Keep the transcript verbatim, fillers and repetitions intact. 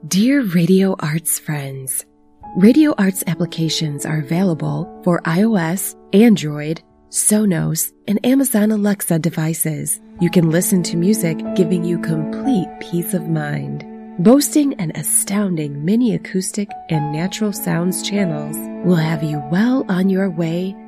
Dear Radio Arts friends, Radio Arts applications are available for iOS, Android, Sonos, and Amazon Alexa devices. You can listen to music giving you complete peace of mind. Boasting an astounding mini acoustic and natural sounds channels will have you well on your way